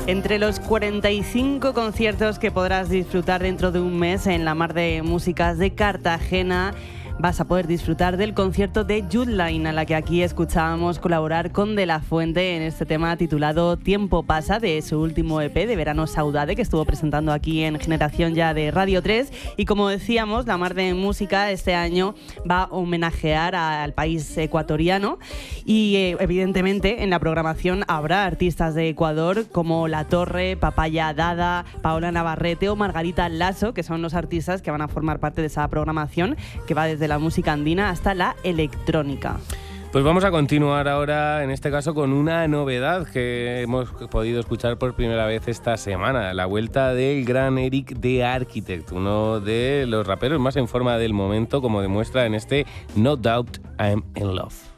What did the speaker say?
Entre los 45 conciertos que podrás disfrutar dentro de un mes en la Mar de Músicas de Cartagena, vas a poder disfrutar del concierto de Jude Line, a la que aquí escuchábamos colaborar con De La Fuente en este tema titulado Tiempo Pasa, de su último EP de Verano Saudade, que estuvo presentando aquí en Generación Ya de Radio 3. Y como decíamos, la Mar de Música este año va a homenajear al país ecuatoriano y evidentemente en la programación habrá artistas de Ecuador como La Torre, Papaya Dada, Paola Navarrete o Margarita Lasso, que son los artistas que van a formar parte de esa programación que va desde la música andina hasta la electrónica. Pues vamos a continuar ahora, en este caso, con una novedad que hemos podido escuchar por primera vez esta semana. La vuelta del gran Eric The Architect, uno de los raperos más en forma del momento, como demuestra en este No Doubt I'm in Love.